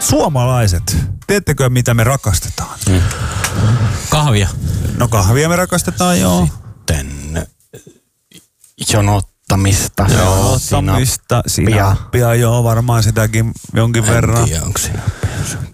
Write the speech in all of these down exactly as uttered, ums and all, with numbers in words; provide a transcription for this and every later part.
Suomalaiset, teettekö mitä me rakastetaan? Mm. Kahvia. No kahvia me rakastetaan, joo. Sitten jonottamista. Jonottamista, sinappia, joo, varmaan sitäkin jonkin en verran. En tiedä, onko sinappia.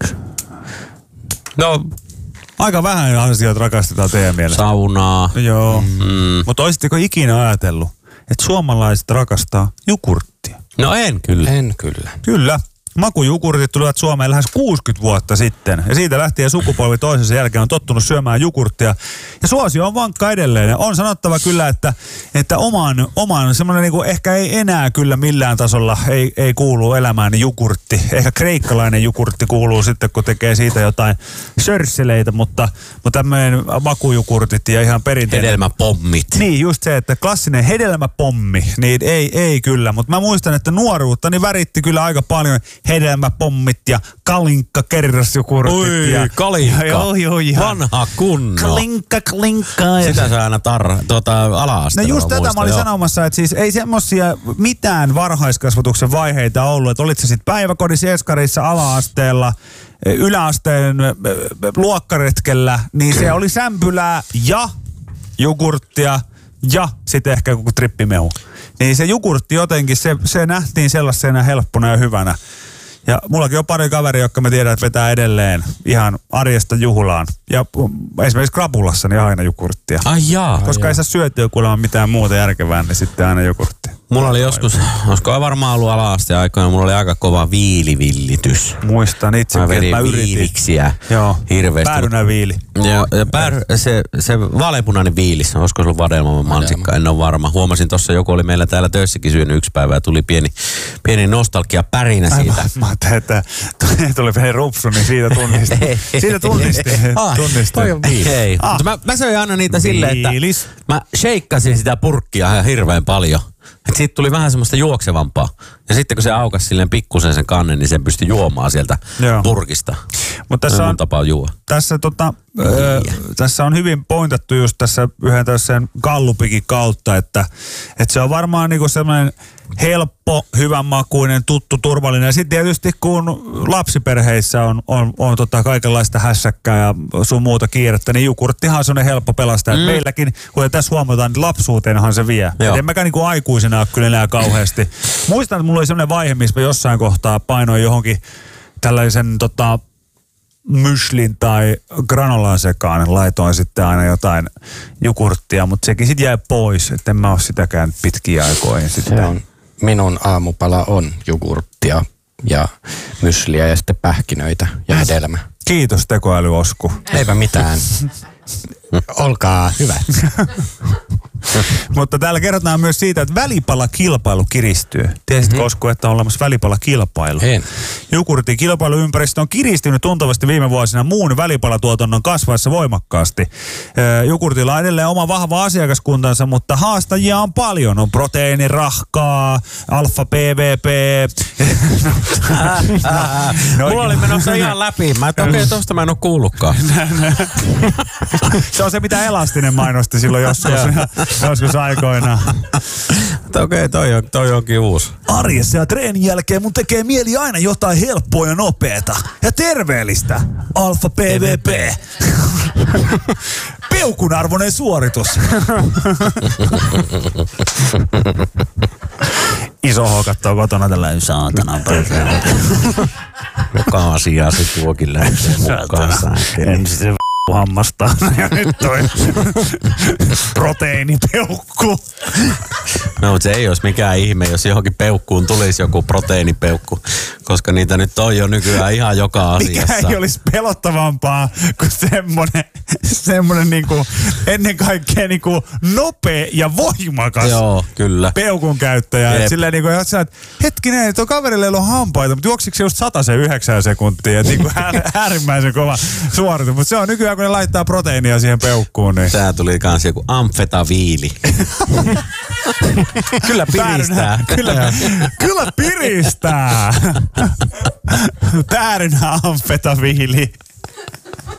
No, aika vähän asioita rakastetaan teidän mielestä. Saunaa. Joo. Mm. Mutta olisitteko ikinä ajatellut, että suomalaiset rakastaa jogurttia? No en kyllä. En kyllä. Kyllä. Makujugurtit tulivat Suomeen lähes kuusikymmentä vuotta sitten. Ja siitä lähtien sukupolvi toisensa jälkeen on tottunut syömään jogurttia. Ja suosio on vankka edelleen. Ja on sanottava kyllä, että, että oman, oman semmoinen niin kuin ehkä ei enää kyllä millään tasolla ei, ei kuulu elämään jogurtti. Ehkä kreikkalainen jogurtti kuuluu sitten, kun tekee siitä jotain sörsseleitä, mutta, mutta tämmöinen makujugurtit ja ihan perinteinen. Hedelmäpommit. Niin, just se, että klassinen hedelmäpommi, niin ei, ei kyllä. Mutta mä muistan, että nuoruutta niin väritti kyllä aika paljon hedelmäpommit ja kalinkka kerrasjogurtit. Oi, ja, kalinkka. Joo, joo, joo. Vanha kunno. Kalinkka, kalinkka. Sitä se aina tar- tuota, ala-asteella. No just tätä muista, mä olin joo. sanomassa, että siis ei semmosia mitään varhaiskasvatuksen vaiheita ollut, että olit se sitten päiväkodissa, eskarissa, ala-asteella, yläasteen luokkaretkellä, niin se oli sämpylää ja jogurttia ja sitten ehkä joku trippimehu. Niin se jogurtti jotenkin, se, se nähtiin sellaisena helppona ja hyvänä. Ja mullakin on pari kaveria, jotka me tiedän, että vetää edelleen ihan arjesta juhlaan. Ja esimerkiksi krapulassa niin aina jogurttia. Ai jaa. Koska ai ei saa syötyä kuulemma mitään muuta järkevää, niin sitten aina jogurttia. Mulla oli joskus, olisiko varmaan ollut ala-asteen aikoina, mulla oli aika kova viilivillitys. Muistan itsekin, mä vedin että mä yritin. viiliksiä Joo, hirveästi. päärynäviili. Ja, ja päär, se, se vaaleanpunainen viilis, olisiko se ollut vadelma mansikka, en ole varma. Huomasin tuossa, joku oli meillä täällä töissäkin syönyt yksi päivä ja tuli pieni, pieni nostalgia pärinä siitä. Ai, mä ajattelin, että tuli pieni rupsu, niin siitä tunnisti. Siitä tunnisti. Ah, tunnisti. toi on viilis. Ei, Ah. mutta mä, mä söin aina niitä silleen, että Viilis. mä sheikkasin sitä purkkia ihan hirveän paljon. Että siitä tuli vähän semmoista juoksevampaa. Ja sitten kun se aukasi silleen pikkusen sen kannen, niin sen pystyi juomaan sieltä Joo. purkista. Mutta tässä on, on, mun tapa juo. tässä, tota, ö, tässä on hyvin pointattu just tässä yhden tällaisen gallupikin kautta, että, että se on varmaan niinku semmoinen helppo, hyvänmakuinen, tuttu, turvallinen. Ja sitten tietysti kun lapsiperheissä on, on, on tota kaikenlaista hässäkkää ja sun muuta kiirettä, niin jogurttihan on semmoinen helppo pelastaa. Mm. Meilläkin, kuten tässä huomataan, niin lapsuuteenhan se vie. Et en mäkään niinku aikuisena ole kyllä enää kauheasti. Muistan, että mulla oli semmoinen vaihe, missä mä jossain kohtaa painoin johonkin tällaisen tota, myslin tai granolan sekaan, laitoin sitten aina jotain jogurttia, mutta sekin sitten jäi pois, että en mä ole sitäkään pitkiä aikoihin sitten. Se on, minun aamupala on jogurttia ja mysliä ja sitten pähkinöitä ja hedelmä. Kiitos tekoäly Osku. Eipä mitään. Olkaa hyvät. Mutta täällä kerrotaan myös siitä, että välipalakilpailu kiristyy. Tiesitkö mm-hmm. Osku, että on olemassa välipalakilpailu? En. Jogurtin kilpailuympäristö on kiristynyt tuntavasti viime vuosina muun välipalatuotannon kasvaessa voimakkaasti. Jogurtilla on edelleen oma vahva asiakaskuntansa, mutta haastajia on paljon. On proteiinirahkaa, alfa P V P. no, Mulla oli menossa ihan läpi. Mä et okei, okay, tosta mä en oo kuullutkaan. Se on se, mitä Elastinen mainosti silloin joskus, joskus aikoinaan. Okei, okay, toi, on, toi onkin uusi. Arjessa ja treenin jälkeen mun tekee mieli aina jotain helppoa ja nopeeta. Ja terveellistä. Alfa P V P. Peukun arvoinen suoritus. Iso H kattoo kotona tällä saatana. Joka asiaa se tuokin lähtee mukaan. Ensin se hammasta ja nyt toi proteiinipeukku. No, mutta se ei olisi mikään ihme, jos johonkin peukkuun tulisi joku proteiinipeukku, koska niitä nyt on jo nykyään ihan joka asiassa. Mikä ei olisi pelottavampaa kuin semmoinen, semmoinen niinku, ennen kaikkea niinku nopea ja voimakas. Joo, kyllä. Peukun käyttäjä. Et silleen niinku, että hetkinen, tuo kaverille ei ole hampaita, mutta juoksiko se just satasen yhdeksän sekuntia? Et niinku äärimmäisen kova suoritus. Mutta se on nykyään, kun ne laittaa proteiinia siihen peukkuun. Niin. Tää tuli kans joku amfetaviili. Kyllä piristää. Kyllä, kyllä piristää. Päärynä amfetaviili.